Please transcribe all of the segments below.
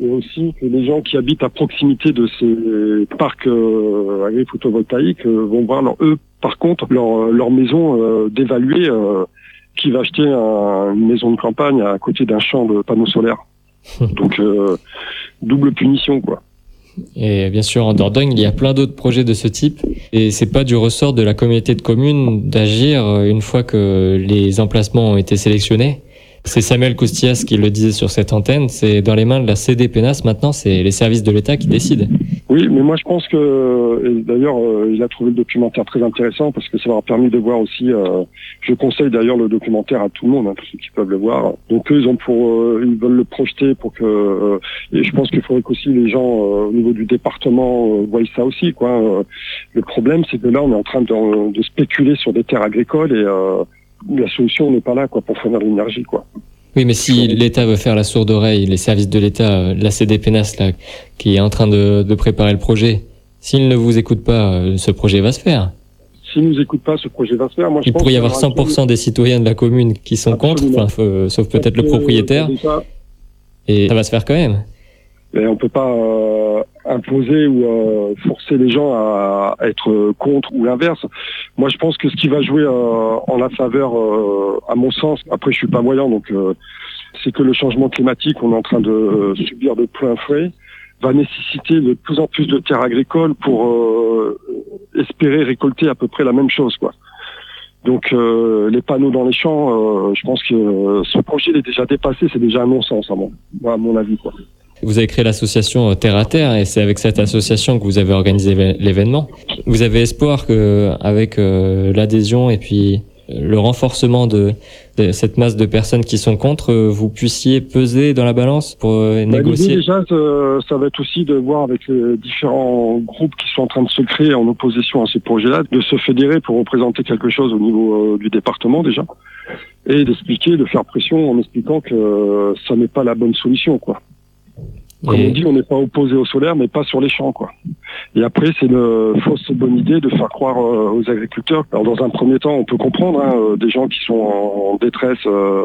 et aussi que les gens qui habitent à proximité de ces parcs agri-photovoltaïques vont voir eux, par contre, leur maison dévaluée. Qui va acheter une maison de campagne à côté d'un champ de panneaux solaires. Donc, double punition, quoi. Et bien sûr, en Dordogne, il y a plein d'autres projets de ce type. Et c'est pas du ressort de la communauté de communes d'agir une fois que les emplacements ont été sélectionnés. C'est Samuel Coustillas qui le disait sur cette antenne. C'est dans les mains de la CDPENAS maintenant, c'est les services de l'État qui décident. Oui, mais moi je pense que, et d'ailleurs, il a trouvé le documentaire très intéressant parce que ça leur a permis de voir aussi. Je conseille d'ailleurs le documentaire à tout le monde, tous ceux qui peuvent le voir. Donc eux, ils veulent le projeter pour que. Et je pense qu'il faudrait qu'aussi les gens au niveau du département voient ça aussi, quoi. Le problème, c'est que là, on est en train de spéculer sur des terres agricoles et la solution n'est pas là, quoi, pour fournir l'énergie, quoi. Oui, mais si l'État veut faire la sourde oreille, les services de l'État, la CDPENAS, là, qui est en train de préparer le projet, s'ils ne vous écoutent pas, ce projet va se faire. S'ils ne nous écoutent pas, ce projet va se faire. Moi, il pourrait y avoir 100% des citoyens de la commune qui sont contre, sauf peut-être le propriétaire, et ça va se faire quand même. Mais on peut pas imposer ou forcer les gens à être contre ou l'inverse. Moi, je pense que ce qui va jouer en la faveur, à mon sens, après je suis pas voyant, donc c'est que le changement climatique, on est en train de subir de plein fouet, va nécessiter de plus en plus de terres agricoles pour espérer récolter à peu près la même chose, quoi. Donc les panneaux dans les champs, je pense que ce projet est déjà dépassé, c'est déjà un non-sens à mon avis, quoi. Vous avez créé l'association Terre à Terre et c'est avec cette association que vous avez organisé l'événement. Vous avez espoir qu'avec l'adhésion et puis le renforcement de cette masse de personnes qui sont contre, vous puissiez peser dans la balance pour négocier? L'idée déjà, ça va être aussi de voir avec les différents groupes qui sont en train de se créer en opposition à ces projets-là, de se fédérer pour représenter quelque chose au niveau du département déjà, et d'expliquer, de faire pression en expliquant que ça n'est pas la bonne solution, quoi. Comme on dit, on n'est pas opposé au solaire, mais pas sur les champs, quoi. Et après, c'est une fausse bonne idée de faire croire aux agriculteurs. Alors, dans un premier temps, on peut comprendre des gens qui sont en détresse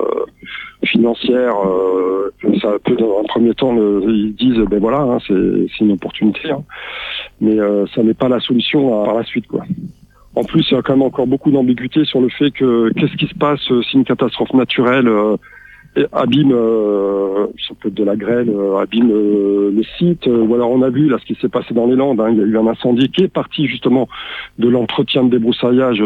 financière. Ça peut, dans un premier temps, ils disent, ben voilà, c'est une opportunité. Mais ça n'est pas la solution par la suite, quoi. En plus, il y a quand même encore beaucoup d'ambiguïté sur le fait que qu'est-ce qui se passe si une catastrophe naturelle abîme, ça peut être de la grêle, abîme le site. Ou alors on a vu là ce qui s'est passé dans les Landes. Il y a eu un incendie qui est parti justement de l'entretien de débroussaillage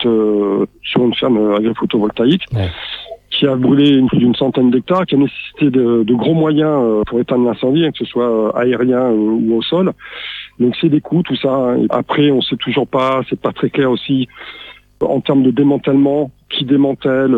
sur une ferme agri-photovoltaïque. Ouais. Qui a brûlé plus d'une centaine d'hectares, qui a nécessité de gros moyens pour éteindre l'incendie, que ce soit aérien ou au sol. Donc c'est des coûts, tout ça. Et après, on sait toujours pas, c'est pas très clair aussi en termes de démantèlement, qui démantèle.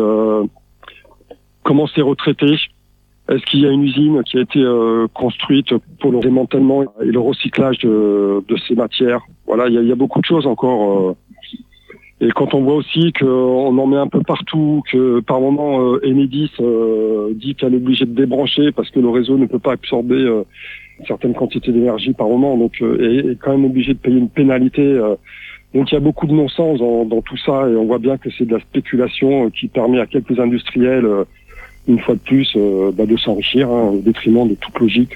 Comment c'est retraité? Est-ce qu'il y a une usine qui a été construite pour le démantèlement et le recyclage de ces matières? Voilà, il y a beaucoup de choses encore. Et quand on voit aussi qu'on en met un peu partout, que par moment Enedis dit qu'elle est obligée de débrancher parce que le réseau ne peut pas absorber une certaine quantité d'énergie par moment, donc est quand même obligé de payer une pénalité. Donc il y a beaucoup de non-sens dans tout ça et on voit bien que c'est de la spéculation qui permet à quelques industriels une fois de plus, de s'enrichir au détriment de toute logique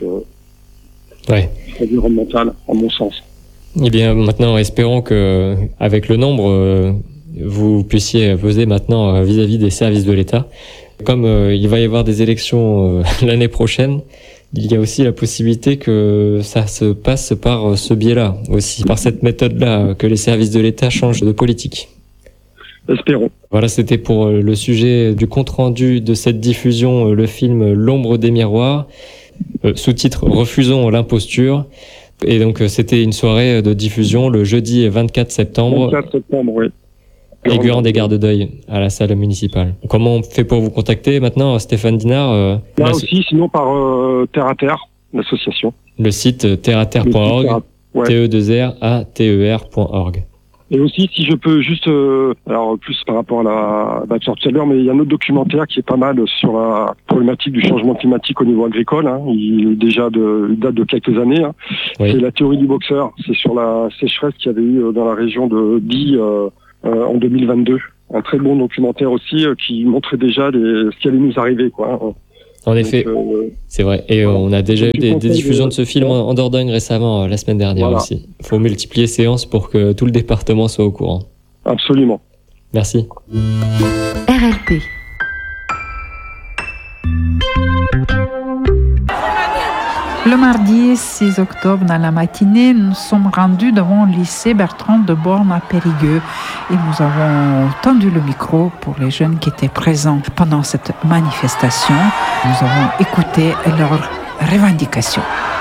environnementale, à mon sens. Eh bien, maintenant, espérons que, avec le nombre, vous puissiez peser maintenant vis-à-vis des services de l'État. Comme il va y avoir des élections l'année prochaine, il y a aussi la possibilité que ça se passe par ce biais-là, aussi par cette méthode-là, que les services de l'État changent de politique. Espérons. Voilà, c'était pour le sujet du compte-rendu de cette diffusion, le film L'ombre des miroirs, sous-titre Refusons l'imposture. Et donc, c'était une soirée de diffusion le jeudi 24 septembre. 24 septembre, oui. Aiguillon des Gardes d'Oeil à la salle municipale. Comment on fait pour vous contacter maintenant, Stéphane Dinard? Là aussi, sinon par Terre à Terre, l'association. Le site terreaterre.org, TE2RATER.org. Et aussi, si je peux juste, alors plus par rapport à la sortie tout à l'heure, mais il y a un autre documentaire qui est pas mal sur la problématique du changement climatique au niveau agricole. Il date de quelques années. Oui. C'est la théorie du boxeur. C'est sur la sécheresse qu'il y avait eu dans la région de Die en 2022. Un très bon documentaire aussi qui montrait déjà ce qui allait nous arriver, quoi. En effet, c'est vrai. Et on a déjà eu des diffusions de ce film en Dordogne récemment, la semaine dernière aussi. Il faut multiplier séances pour que tout le département soit au courant. Absolument. Merci. RLP. Le mardi 6 octobre, dans la matinée, nous sommes rendus devant le lycée Bertrand de Born à Périgueux et nous avons tendu le micro pour les jeunes qui étaient présents pendant cette manifestation. Nous avons écouté leurs revendications.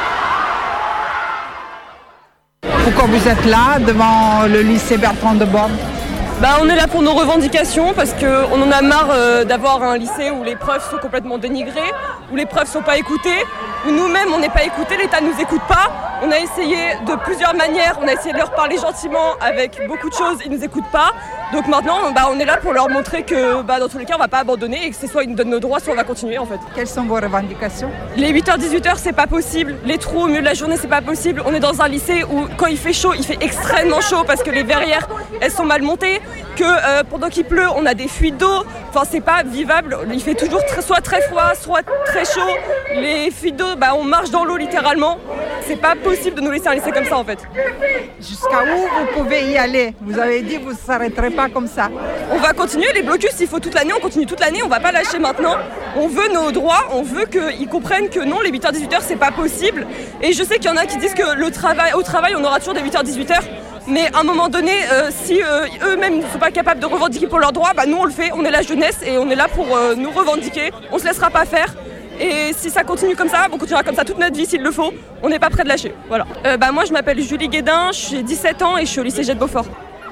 Pourquoi vous êtes là devant le lycée Bertrand de Born ? On est là pour nos revendications parce qu'on en a marre d'avoir un lycée où les profs sont complètement dénigrés, où les profs ne sont pas écoutés, où nous-mêmes on n'est pas écoutés, l'État ne nous écoute pas. On a essayé de plusieurs manières, on a essayé de leur parler gentiment avec beaucoup de choses, ils ne nous écoutent pas. Donc maintenant on est là pour leur montrer que dans tous les cas on ne va pas abandonner et que c'est soit ils nous donnent nos droits, soit on va continuer en fait. Quelles sont vos revendications ? Les 8h-18h c'est pas possible, les trous au milieu de la journée c'est pas possible. On est dans un lycée où quand il fait chaud, il fait extrêmement chaud parce que les verrières elles sont mal montées, que pendant qu'il pleut on a des fuites d'eau, enfin c'est pas vivable, il fait toujours soit très froid, soit très chaud. Les fuites d'eau, on marche dans l'eau littéralement, c'est pas possible de nous laisser un lycée comme ça en fait. Jusqu'à où vous pouvez y aller ? Vous avez dit que vous ne s'arrêterez pas comme ça. On va continuer, les blocus il faut toute l'année, on continue toute l'année, on va pas lâcher maintenant. On veut nos droits, on veut qu'ils comprennent que non, les 8h-18h c'est pas possible. Et je sais qu'il y en a qui disent que au travail on aura toujours des 8h-18h. Mais à un moment donné, si eux-mêmes ne sont pas capables de revendiquer pour leurs droits, nous on le fait, on est la jeunesse et on est là pour nous revendiquer, on se laissera pas faire. Et si ça continue comme ça, on continuera comme ça toute notre vie s'il le faut, on n'est pas prêt de lâcher. Voilà. Moi je m'appelle Julie Guédin, j'ai 17 ans et je suis au lycée Jet Beaufort.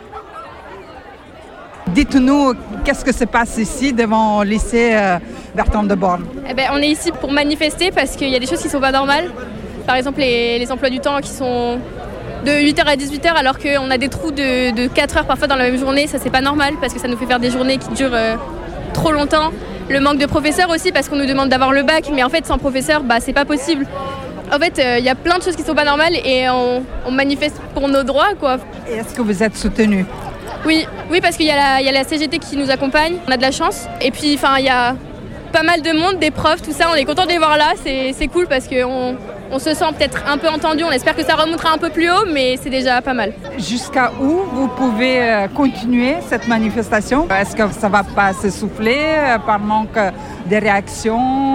Dites-nous, qu'est-ce que se passe ici devant le lycée Bertrand de Born ? On est ici pour manifester parce qu'il y a des choses qui ne sont pas normales. Par exemple, les emplois du temps qui sont de 8h à 18h alors qu'on a des trous de 4 heures parfois dans la même journée. Ça, c'est pas normal parce que ça nous fait faire des journées qui durent trop longtemps. Le manque de professeurs aussi parce qu'on nous demande d'avoir le bac, mais en fait, sans professeur, c'est pas possible. En fait, il y a plein de choses qui sont pas normales et on manifeste pour nos droits, quoi. Et est-ce que vous êtes soutenu ? Oui, parce qu'il y a la CGT qui nous accompagne, on a de la chance. Et puis, il y a pas mal de monde, des profs, tout ça, on est content de les voir là, c'est cool parce qu'on se sent peut-être un peu entendu, on espère que ça remontera un peu plus haut, mais c'est déjà pas mal. Jusqu'à où vous pouvez continuer cette manifestation ? Est-ce que ça ne va pas s'essouffler par manque de réactions ?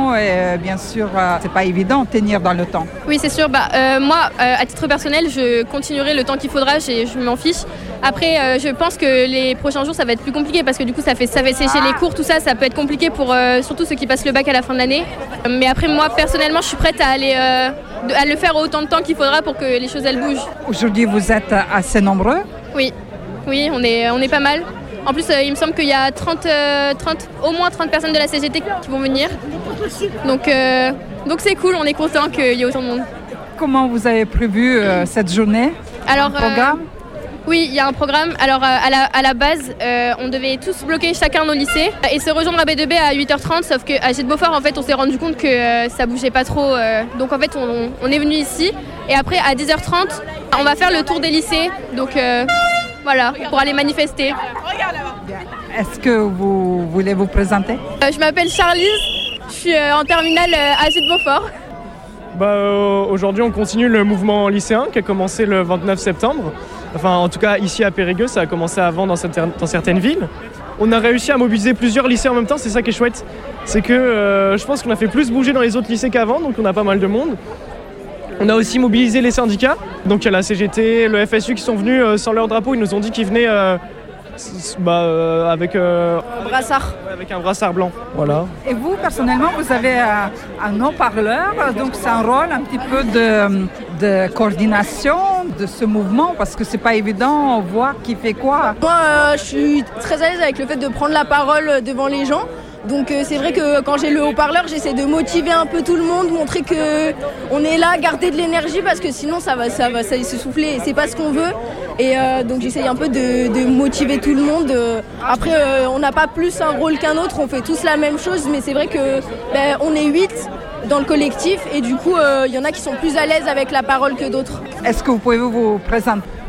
Et bien sûr, c'est pas évident de tenir dans le temps. Oui, c'est sûr. Moi, à titre personnel, je continuerai le temps qu'il faudra, je m'en fiche. Après, je pense que les prochains jours, ça va être plus compliqué parce que du coup, ça fait sécher les cours, tout ça, ça peut être compliqué pour surtout ceux qui passent le bac à la fin de l'année. Mais après, moi, personnellement, je suis prête à aller à le faire autant de temps qu'il faudra pour que les choses elles bougent. Aujourd'hui, vous êtes assez nombreux ? Oui, on est pas mal. En plus, il me semble qu'il y a au moins 30 personnes de la CGT qui vont venir. Donc c'est cool, on est content qu'il y ait autant de monde. Comment vous avez prévu cette journée ? Alors, programme ? Oui, il y a un programme. Alors, à la base, on devait tous bloquer chacun nos lycées et se rejoindre à B2B à 8h30, sauf qu'à Jet Beaufort, en fait, on s'est rendu compte que ça bougeait pas trop. Donc, en fait, on est venu ici. Et après, à 10h30, on va faire le tour des lycées. Donc, voilà, pour aller manifester. Est-ce que vous voulez vous présenter ? Je m'appelle Charlize, je suis en terminale à Jet Beaufort. Aujourd'hui, on continue le mouvement lycéen qui a commencé le 29 septembre. Enfin, en tout cas, ici à Périgueux, ça a commencé avant dans certaines villes. On a réussi à mobiliser plusieurs lycées en même temps, c'est ça qui est chouette. C'est que je pense qu'on a fait plus bouger dans les autres lycées qu'avant, donc on a pas mal de monde. On a aussi mobilisé les syndicats. Donc il y a la CGT, le FSU qui sont venus sans leur drapeau. Ils nous ont dit qu'ils venaient avec un brassard. Avec un brassard blanc. Voilà. Et vous, personnellement, vous avez un haut-parleur, donc c'est un rôle un petit peu de coordination de ce mouvement, parce que c'est pas évident de voir qui fait quoi. Moi, je suis très à l'aise avec le fait de prendre la parole devant les gens. Donc c'est vrai que quand j'ai le haut-parleur, j'essaie de motiver un peu tout le monde, montrer qu'on est là, garder de l'énergie parce que sinon ça va s'essouffler et c'est pas ce qu'on veut. Et donc j'essaie un peu de motiver tout le monde. Après, on n'a pas plus un rôle qu'un autre, on fait tous la même chose, mais c'est vrai que on est 8 dans le collectif et du coup il y en a qui sont plus à l'aise avec la parole que d'autres. Est-ce que vous pouvez vous présenter ?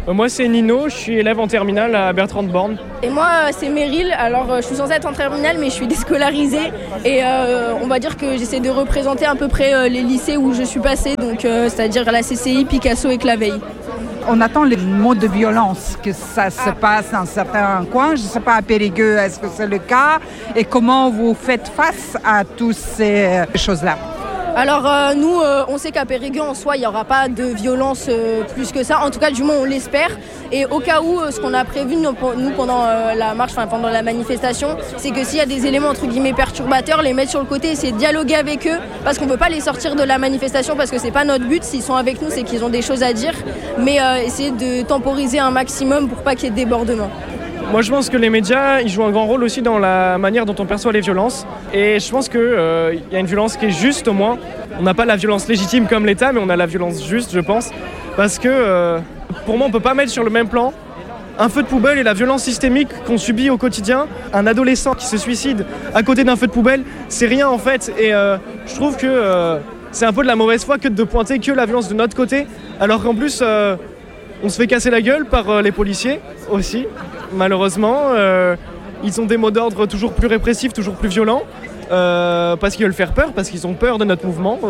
Moi c'est Nino, je suis élève en terminale à Bertrand de Born. Et moi c'est Meryl, alors je suis censée être en terminale mais je suis déscolarisée et on va dire que j'essaie de représenter à peu près les lycées où je suis passée, donc c'est-à-dire la CCI, Picasso et Claveil. On attend les mots de violence, que ça se passe dans certains coins. Je ne sais pas, à Périgueux, est-ce que c'est le cas? Et comment vous faites face à toutes ces choses-là? Alors nous, on sait qu'à Périgueux, en soi, il n'y aura pas de violence plus que ça. En tout cas, du moins, on l'espère. Et au cas où, ce qu'on a prévu, nous pendant la marche, pendant la manifestation, c'est que s'il y a des éléments, entre guillemets, perturbateurs, les mettre sur le côté, essayer de dialoguer avec eux, parce qu'on ne veut pas les sortir de la manifestation, parce que ce n'est pas notre but. S'ils sont avec nous, c'est qu'ils ont des choses à dire. Mais essayer de temporiser un maximum pour pas qu'il y ait de débordement. Moi je pense que les médias ils jouent un grand rôle aussi dans la manière dont on perçoit les violences et je pense qu'il y a une violence qui est juste au moins. On n'a pas la violence légitime comme l'État mais on a la violence juste je pense parce que pour moi on ne peut pas mettre sur le même plan un feu de poubelle et la violence systémique qu'on subit au quotidien. Un adolescent qui se suicide à côté d'un feu de poubelle c'est rien en fait et je trouve que c'est un peu de la mauvaise foi que de pointer que la violence de notre côté alors qu'en plus on se fait casser la gueule par les policiers aussi. Malheureusement, ils ont des mots d'ordre toujours plus répressifs, toujours plus violents, parce qu'ils veulent faire peur, parce qu'ils ont peur de notre mouvement.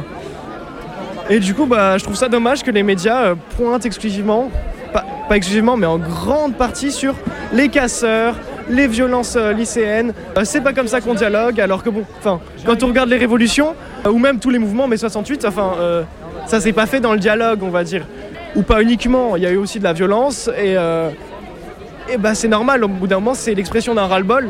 Et du coup, je trouve ça dommage que les médias pointent exclusivement, pas exclusivement, mais en grande partie sur les casseurs, les violences lycéennes. C'est pas comme ça qu'on dialogue, alors que quand on regarde les révolutions, ou même tous les mouvements, mai 68, ça s'est pas fait dans le dialogue, on va dire. Ou pas uniquement, il y a eu aussi de la violence, et c'est normal, au bout d'un moment, c'est l'expression d'un ras-le-bol.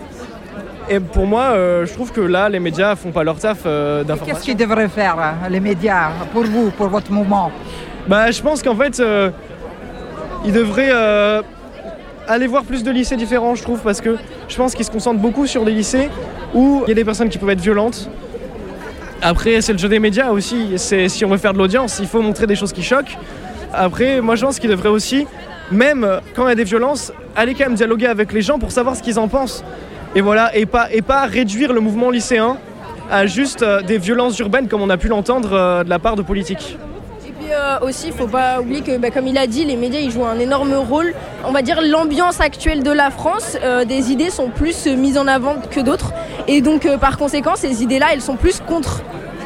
Et pour moi, je trouve que là, les médias font pas leur taf d'information. Qu'est-ce qu'ils devraient faire, les médias, pour vous, pour votre mouvement? Je pense qu'en fait, ils devraient aller voir plus de lycées différents, je trouve, parce que je pense qu'ils se concentrent beaucoup sur des lycées où il y a des personnes qui peuvent être violentes. Après, c'est le jeu des médias aussi. Si on veut faire de l'audience, il faut montrer des choses qui choquent. Après, moi, je pense qu'ils devraient aussi, même quand il y a des violences, aller quand même dialoguer avec les gens pour savoir ce qu'ils en pensent. Et voilà, et pas réduire le mouvement lycéen à juste des violences urbaines comme on a pu l'entendre de la part de politiques. Et puis aussi, il ne faut pas oublier que, comme il a dit, les médias ils jouent un énorme rôle. On va dire l'ambiance actuelle de la France, des idées sont plus mises en avant que d'autres. Et donc, par conséquent, ces idées-là, elles sont plus contre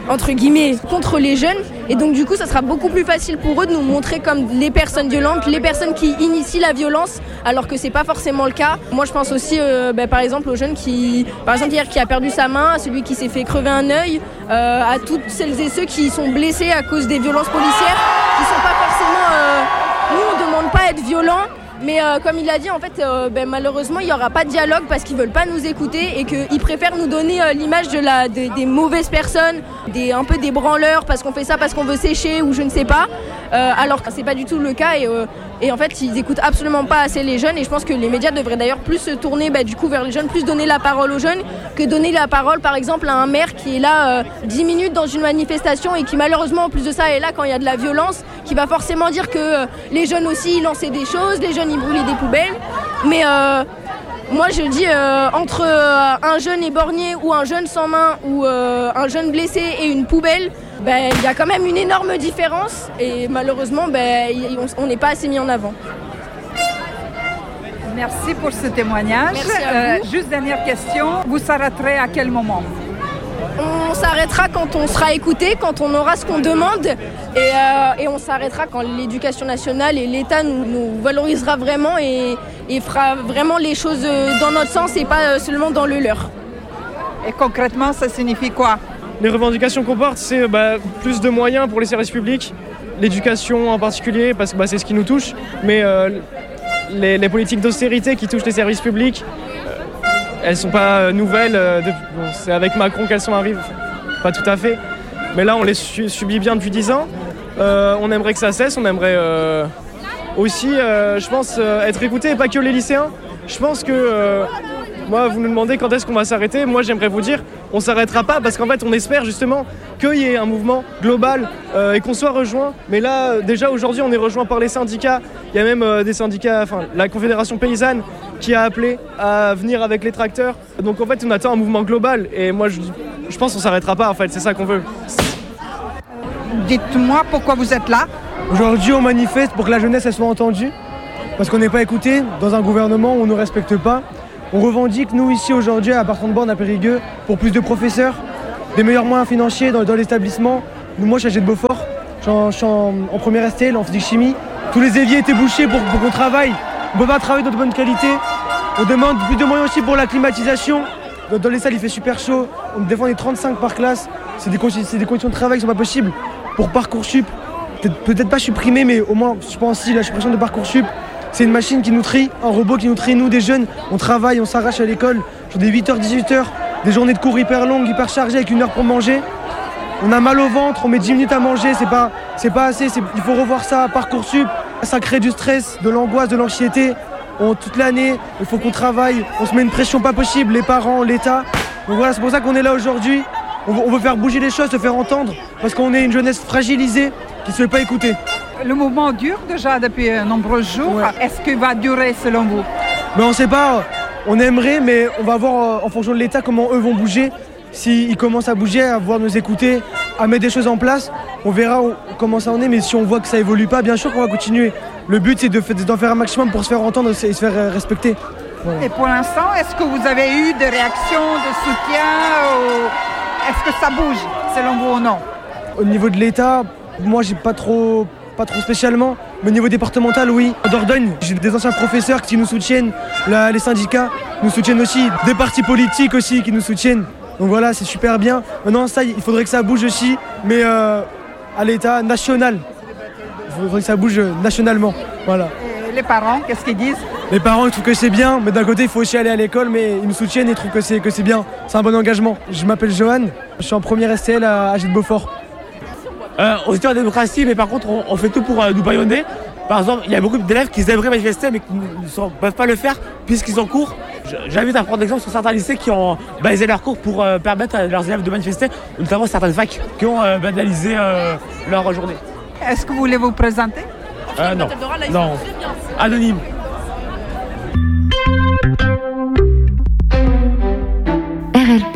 les jeunes. Et donc du coup ça sera beaucoup plus facile pour eux de nous montrer comme les personnes violentes, les personnes qui initient la violence, alors que c'est pas forcément le cas. Moi je pense aussi par exemple aux jeunes qui a perdu sa main, à celui qui s'est fait crever un œil, à toutes celles et ceux qui sont blessés à cause des violences policières, qui sont pas forcément... Nous on demande pas à être violents, mais comme il l'a dit, en fait, malheureusement, il n'y aura pas de dialogue parce qu'ils ne veulent pas nous écouter et qu'ils préfèrent nous donner l'image des mauvaises personnes, un peu des branleurs parce qu'on fait ça parce qu'on veut sécher ou je ne sais pas, alors que ce n'est pas du tout le cas et en fait, ils n'écoutent absolument pas assez les jeunes et je pense que les médias devraient d'ailleurs plus se tourner du coup vers les jeunes, plus donner la parole aux jeunes que donner la parole par exemple à un maire qui est là 10 minutes dans une manifestation et qui malheureusement en plus de ça est là quand il y a de la violence, qui va forcément dire que les jeunes aussi ils lançaient des choses, les jeunes ils brûlaient des poubelles, mais moi je dis entre un jeune éborgné ou un jeune sans main ou un jeune blessé et une poubelle, il y a quand même une énorme différence et malheureusement on n'est pas assez mis en avant. Merci pour ce témoignage. Merci à vous. Juste dernière question, vous s'arrêterez à quel moment? On s'arrêtera quand on sera écouté, quand on aura ce qu'on demande et on s'arrêtera quand l'éducation nationale et l'État nous valorisera vraiment et fera vraiment les choses dans notre sens et pas seulement dans le leur. Et concrètement, ça signifie quoi? Les revendications qu'on porte, c'est plus de moyens pour les services publics, l'éducation en particulier, parce que c'est ce qui nous touche, mais les politiques d'austérité qui touchent les services publics, elles sont pas nouvelles, c'est avec Macron qu'elles sont arrivées, pas tout à fait, mais là on les subit bien depuis 10 ans, on aimerait que ça cesse, on aimerait aussi, je pense, être écouté, et pas que les lycéens. Je pense que, moi vous nous demandez quand est-ce qu'on va s'arrêter, moi j'aimerais vous dire, on s'arrêtera pas parce qu'en fait on espère justement qu'il y ait un mouvement global et qu'on soit rejoint, mais là déjà aujourd'hui on est rejoint par les syndicats, il y a même des syndicats, la Confédération Paysanne qui a appelé à venir avec les tracteurs. Donc en fait on attend un mouvement global et moi je pense qu'on s'arrêtera pas en fait, c'est ça qu'on veut. Dites-moi pourquoi vous êtes là. Aujourd'hui, on manifeste pour que la jeunesse elle soit entendue, parce qu'on n'est pas écouté dans un gouvernement où on ne respecte pas. On revendique, nous, ici, aujourd'hui, à Bertrand de Born, à Périgueux, pour plus de professeurs, des meilleurs moyens financiers dans l'établissement. Moi, je suis à de Beaufort, je suis en première STL, en physique-chimie. Tous les éviers étaient bouchés pour qu'on travaille. On ne peut pas travailler de bonne qualité. On demande plus de moyens aussi pour la climatisation. Dans les salles, il fait super chaud. Des fois, on est 35 par classe. C'est des conditions de travail qui ne sont pas possibles. Pour Parcoursup, peut-être pas supprimé, mais au moins, je pense si la suppression de Parcoursup, c'est une machine qui nous trie, un robot qui nous trie. Nous, des jeunes, on travaille, on s'arrache à l'école. Sur des 8h, 18h, des journées de cours hyper longues, hyper chargées, avec 1 heure pour manger. On a mal au ventre, on met 10 minutes à manger, c'est pas assez. Il faut revoir ça, Parcoursup. Ça crée du stress, de l'angoisse, de l'anxiété. Toute l'année, il faut qu'on travaille, on se met une pression pas possible, les parents, l'État. Donc voilà, c'est pour ça qu'on est là aujourd'hui. On veut faire bouger les choses, se faire entendre, parce qu'on est une jeunesse fragilisée qui ne se fait pas écouter. Le mouvement dure déjà depuis de nombreux jours. Ouais. Est-ce qu'il va durer selon vous? On ne sait pas, on aimerait, mais on va voir en fonction de l'État comment eux vont bouger. S'ils commencent à bouger, à vouloir nous écouter, à mettre des choses en place, on verra comment ça en est. Mais si on voit que ça évolue pas, bien sûr qu'on va continuer. Le but, c'est d'en faire un maximum pour se faire entendre et se faire respecter. Voilà. Et pour l'instant, est-ce que vous avez eu des réactions, de soutien Est-ce que ça bouge, selon vous ou non? Au niveau de l'État, moi, j'ai pas trop spécialement. Mais au niveau départemental, oui. À Dordogne, j'ai des anciens professeurs qui nous soutiennent. Les syndicats nous soutiennent aussi. Des partis politiques aussi qui nous soutiennent. Donc voilà, c'est super bien. Maintenant, ça, il faudrait que ça bouge aussi, mais à l'état national. Il faudrait que ça bouge nationalement. Voilà. Et les parents, qu'est-ce qu'ils disent? Les parents, ils trouvent que c'est bien, mais d'un côté, il faut aussi aller à l'école, mais ils nous soutiennent et ils trouvent que c'est bien. C'est un bon engagement. Je m'appelle Johan, je suis en première STL à Jet de Beaufort. On est en démocratie, mais par contre, on fait tout pour nous bâillonner. Par exemple, il y a beaucoup d'élèves qui aimeraient manifester, mais qui ne peuvent pas le faire puisqu'ils ont cours. J'invite à prendre l'exemple sur certains lycées qui ont balisé leurs cours pour permettre à leurs élèves de manifester, notamment certaines facs qui ont banalisé leur journée. Est-ce que vous voulez vous présenter? Non. Anonyme.